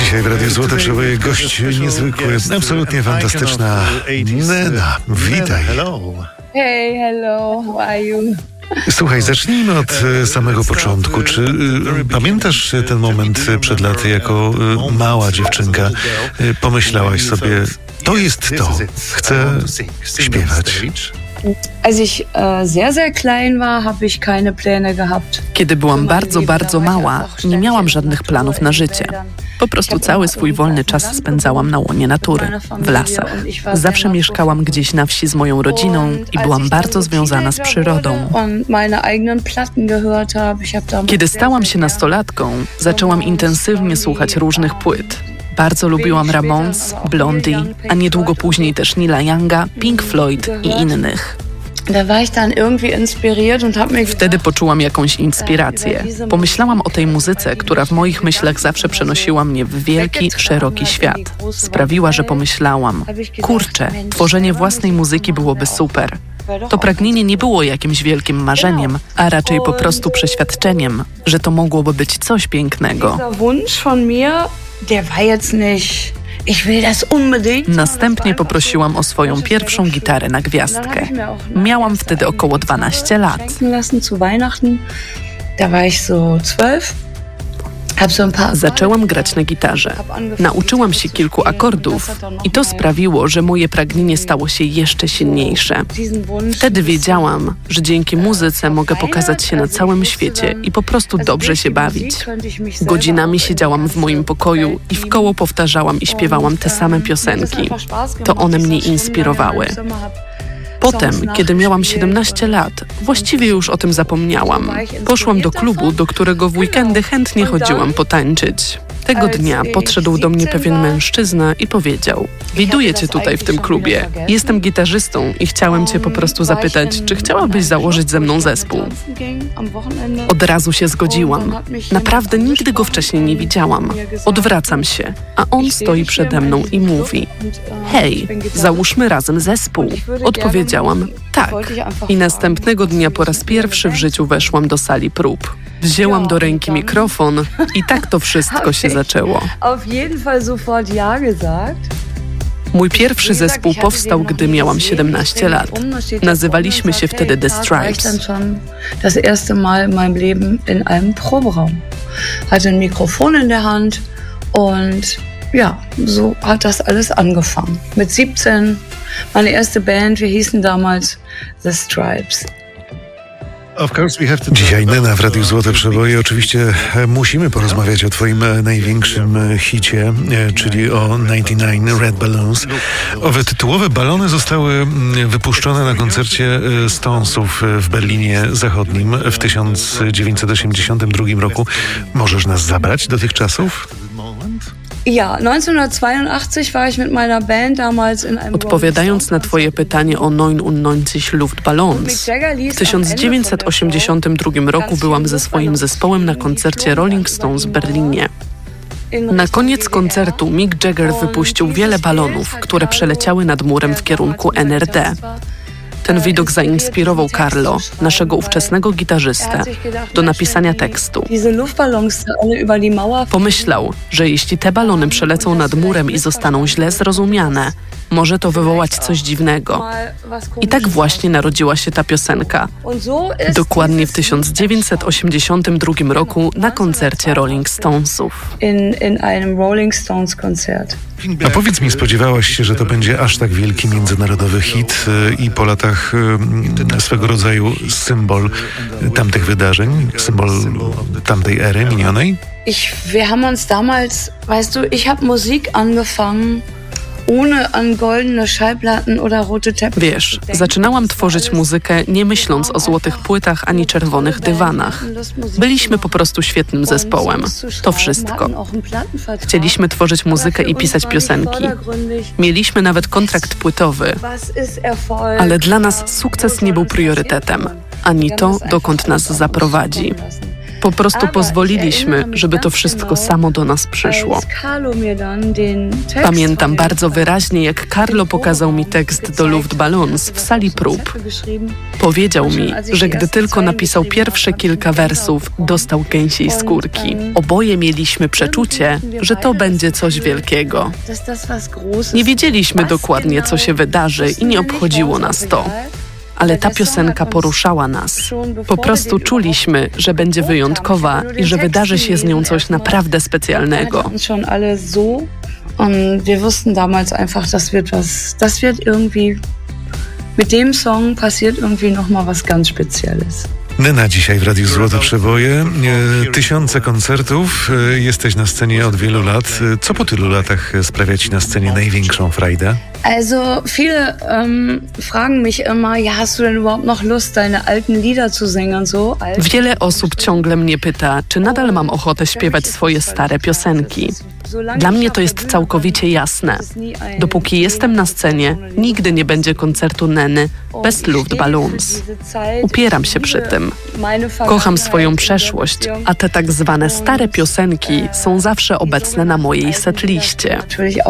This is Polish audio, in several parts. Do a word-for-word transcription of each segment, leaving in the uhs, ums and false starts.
Dzisiaj w Radiu Złote Przeboje gość niezwykły, absolutnie fantastyczna Nena. Witaj. Hey, hello, how are you? Słuchaj, zacznijmy od samego początku. Czy y, pamiętasz ten moment przed laty, jako y, mała dziewczynka y, pomyślałaś sobie, to jest to, chcę śpiewać? Als ich äh, sehr, sehr klein war, habe ich keine Pläne gehabt. Kiedy byłam bardzo, bardzo mała, nie miałam żadnych planów na życie. Po prostu cały swój wolny czas spędzałam na łonie natury, w lasach. Zawsze mieszkałam gdzieś na wsi z moją rodziną i byłam bardzo związana z przyrodą. Kiedy stałam się nastolatką, zaczęłam intensywnie słuchać różnych płyt. Bardzo lubiłam Ramones, Blondie, a niedługo później też Neila Younga, Pink Floyd i innych. Wtedy poczułam jakąś inspirację. Pomyślałam o tej muzyce, która w moich myślach zawsze przenosiła mnie w wielki, szeroki świat. Sprawiła, że pomyślałam, kurczę, tworzenie własnej muzyki byłoby super. To pragnienie nie było jakimś wielkim marzeniem, a raczej po prostu przeświadczeniem, że to mogłoby być coś pięknego. Następnie poprosiłam o swoją pierwszą gitarę na gwiazdkę. Miałam wtedy około dwanaście lat. Zaczęłam grać na gitarze. Nauczyłam się kilku akordów i to sprawiło, że moje pragnienie stało się jeszcze silniejsze. Wtedy wiedziałam, że dzięki muzyce mogę pokazać się na całym świecie i po prostu dobrze się bawić. Godzinami siedziałam w moim pokoju i w koło powtarzałam i śpiewałam te same piosenki. To one mnie inspirowały. Potem, kiedy miałam siedemnaście lat, właściwie już o tym zapomniałam. Poszłam do klubu, do którego w weekendy chętnie chodziłam potańczyć. Tego dnia podszedł do mnie pewien mężczyzna i powiedział: widuję cię tutaj w tym klubie. Jestem gitarzystą i chciałem cię po prostu zapytać, czy chciałabyś założyć ze mną zespół. Od razu się zgodziłam. Naprawdę nigdy go wcześniej nie widziałam. Odwracam się, a on stoi przede mną i mówi: hej, załóżmy razem zespół. Odpowiedziałam: tak. I następnego dnia po raz pierwszy w życiu weszłam do sali prób. Wzięłam do ręki mikrofon i tak to wszystko się zaczęło. Mój pierwszy zespół powstał, gdy miałam siedemnaście lat. Nazywaliśmy się wtedy The Stripes. Das erste Mal in meinem Leben in einem Proberaum. Hatte ein Mikrofon in der Hand und ja, so hat das alles angefangen. Mit siebzehn, meine erste Band, wir hießen damals The Stripes. Dzisiaj Nena w Radiu Złote Przeboje. Oczywiście musimy porozmawiać o twoim największym hicie, czyli o dziewięćdziesiąt dziewięć Red Balloons. Owe tytułowe balony zostały wypuszczone na koncercie Stonesów w Berlinie Zachodnim w tysiąc dziewięćset osiemdziesiątym drugim roku. Możesz nas zabrać do tych czasów? Ja, neunzehnhundertzweiundachtzig war ich mit meiner Band damals in einem... Odpowiadając na twoje pytanie o neunundneunzig Luftballons, w tysiąc dziewięćset osiemdziesiątym drugim roku byłam ze swoim zespołem na koncercie Rolling Stones w Berlinie. Na koniec koncertu Mick Jagger wypuścił wiele balonów, które przeleciały nad murem w kierunku N R D. Ten widok zainspirował Carlo, naszego ówczesnego gitarzystę, do napisania tekstu. Pomyślał, że jeśli te balony przelecą nad murem i zostaną źle zrozumiane, może to wywołać coś dziwnego. I tak właśnie narodziła się ta piosenka. Dokładnie w tysiąc dziewięćset osiemdziesiątym drugim roku na koncercie Rolling Stonesów. In, in einem Rolling Stones Konzert. A powiedz mi, spodziewałaś się, że to będzie aż tak wielki międzynarodowy hit i po latach swego rodzaju symbol tamtych wydarzeń, symbol tamtej ery minionej? Ich, wir haben uns damals, weißt du, ich habe Musik angefangen, ohne an goldene Schallplatten oder rote Teppiche. Wiesz, zaczynałam tworzyć muzykę nie myśląc o złotych płytach ani czerwonych dywanach. Byliśmy po prostu świetnym zespołem. To wszystko. Chcieliśmy tworzyć muzykę i pisać piosenki. Mieliśmy nawet kontrakt płytowy. Ale dla nas sukces nie był priorytetem, ani to, dokąd nas zaprowadzi. Po prostu pozwoliliśmy, żeby to wszystko samo do nas przyszło. Pamiętam bardzo wyraźnie, jak Carlo pokazał mi tekst do Luftballons w sali prób. Powiedział mi, że gdy tylko napisał pierwsze kilka wersów, dostał gęsiej skórki. Oboje mieliśmy przeczucie, że to będzie coś wielkiego. Nie wiedzieliśmy dokładnie, co się wydarzy i nie obchodziło nas to. Ale ta piosenka poruszała nas. Po prostu czuliśmy, że będzie wyjątkowa i że wydarzy się z nią coś naprawdę specjalnego. Und wir wussten damals einfach, das wird was, das wird irgendwie, mit dem Song passiert irgendwie noch mal was ganz Spezielles. Nena dzisiaj w Radiu Złote Przeboje. E, tysiące koncertów. E, jesteś na scenie od wielu lat. E, co po tylu latach sprawia ci na scenie największą frajdę? Also viele um, fragen mich immer, ja, hast du denn überhaupt noch Lust, deine alten Lieder zu singen und so? Wiele osób ciągle mnie pyta, czy nadal mam ochotę śpiewać swoje stare piosenki. Dla mnie to jest całkowicie jasne. Dopóki jestem na scenie, nigdy nie będzie koncertu Neny bez Luftballons. Upieram się przy tym. Kocham swoją przeszłość, a te tak zwane stare piosenki są zawsze obecne na mojej setliście.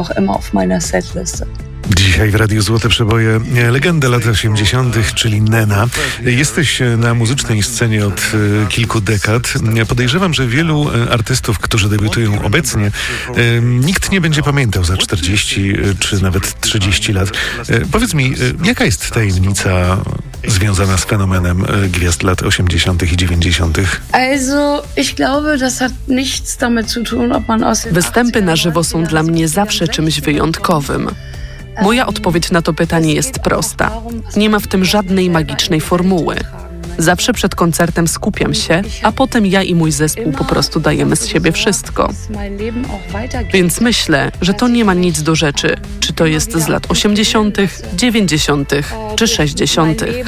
Dzisiaj w Radiu Złote Przeboje legenda lat osiemdziesiątych, czyli Nena. Jesteś na muzycznej scenie od kilku dekad. Podejrzewam, że wielu artystów, którzy debiutują obecnie, nikt nie będzie pamiętał za czterdzieści czy nawet trzydzieści lat. Powiedz mi, jaka jest tajemnica związana z fenomenem gwiazd lat osiemdziesiątych i dziewięćdziesiątych? Also, ich glaube, das hat nichts damit zu tun, ob man aus den Występy na żywo są dla mnie zawsze czymś wyjątkowym. Moja odpowiedź na to pytanie jest prosta. Nie ma w tym żadnej magicznej formuły. Zawsze przed koncertem skupiam się, a potem ja i mój zespół po prostu dajemy z siebie wszystko. Więc myślę, że to nie ma nic do rzeczy, czy to jest z lat osiemdziesiątych, dziewięćdziesiątych czy sześćdziesiątych.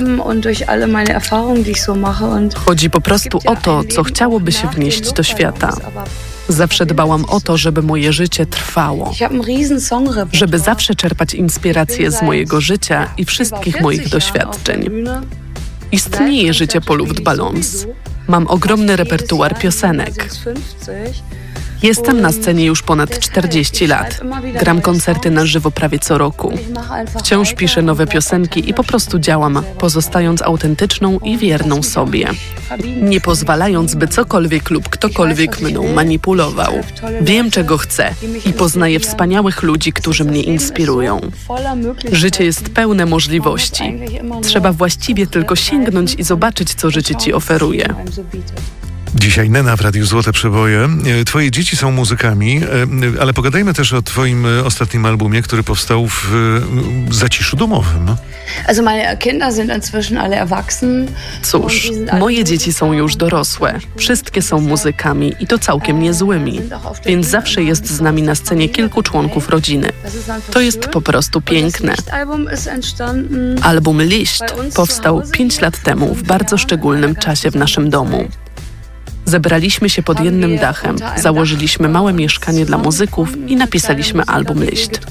Chodzi po prostu o to, co chciałoby się wnieść do świata. Zawsze dbałam o to, żeby moje życie trwało. Żeby zawsze czerpać inspirację z mojego życia i wszystkich moich doświadczeń. Istnieje życie po Luftballons. Mam ogromny repertuar piosenek. Jestem na scenie już ponad czterdzieści lat. Gram koncerty na żywo prawie co roku. Wciąż piszę nowe piosenki i po prostu działam, pozostając autentyczną i wierną sobie. Nie pozwalając, by cokolwiek lub ktokolwiek mną manipulował. Wiem, czego chcę i poznaję wspaniałych ludzi, którzy mnie inspirują. Życie jest pełne możliwości. Trzeba właściwie tylko sięgnąć i zobaczyć, co życie ci oferuje. Dzisiaj Nena w Radiu Złote Przeboje. Twoje dzieci są muzykami, ale pogadajmy też o twoim ostatnim albumie, który powstał w zaciszu domowym. Also meine Kinder sind inzwischen alle erwachsen. Cóż, moje dzieci są już dorosłe. Wszystkie są muzykami i to całkiem niezłymi. Więc zawsze jest z nami na scenie kilku członków rodziny. To jest po prostu piękne. Album Licht powstał pięć lat temu w bardzo szczególnym czasie w naszym domu. Zebraliśmy się pod jednym dachem, założyliśmy małe mieszkanie dla muzyków i napisaliśmy album Licht.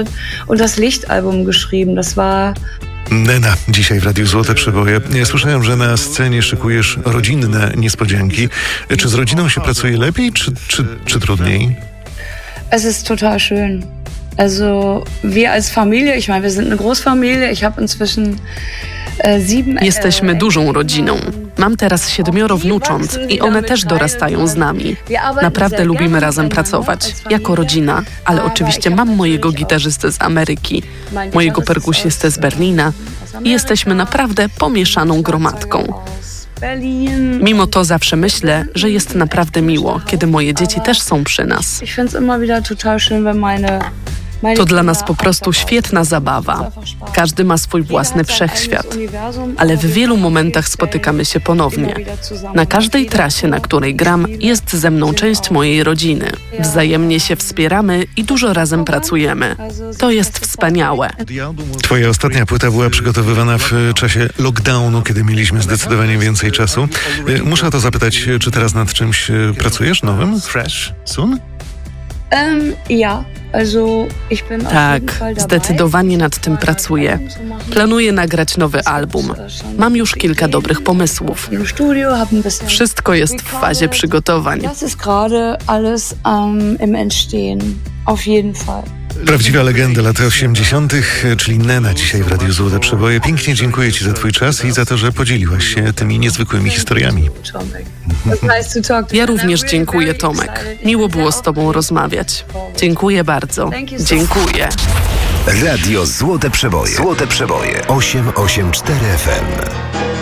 Nena, dzisiaj w Radiu Złote Przeboje. Słyszałem, że na scenie szykujesz rodzinne niespodzianki. Czy z rodziną się pracuje lepiej, czy, czy, czy trudniej? Es ist total schön. Also wir als Familie, ich meine, wir sind eine Großfamilie. Ich habe inzwischen Jesteśmy dużą rodziną. Mam teraz siedmioro wnucząt i one też dorastają z nami. Naprawdę lubimy razem pracować, jako rodzina, ale oczywiście mam mojego gitarzystę z Ameryki, mojego perkusistę z Berlina i jesteśmy naprawdę pomieszaną gromadką. Mimo to zawsze myślę, że jest naprawdę miło, kiedy moje dzieci też są przy nas. To dla nas po prostu świetna zabawa. Każdy ma swój własny wszechświat, ale w wielu momentach spotykamy się ponownie. Na każdej trasie, na której gram, jest ze mną część mojej rodziny. Wzajemnie się wspieramy i dużo razem pracujemy. To jest wspaniałe. Twoja ostatnia płyta była przygotowywana w czasie lockdownu, kiedy mieliśmy zdecydowanie więcej czasu. Muszę o to zapytać, czy teraz nad czymś pracujesz nowym? Fresh? Soon? Um, ja. Tak, zdecydowanie nad tym pracuję. Planuję nagrać nowy album. Mam już kilka dobrych pomysłów. Wszystko jest w fazie przygotowań. Prawdziwa legenda lat osiemdziesiątych, czyli Nena, dzisiaj w Radiu Złote Przeboje. Pięknie dziękuję Ci za Twój czas i za to, że podzieliłaś się tymi niezwykłymi historiami. Ja również dziękuję, Tomek. Miło było z Tobą rozmawiać. Dziękuję bardzo. Dziękuję. Radio Złote Przeboje. Złote Przeboje. osiem osiem cztery F M.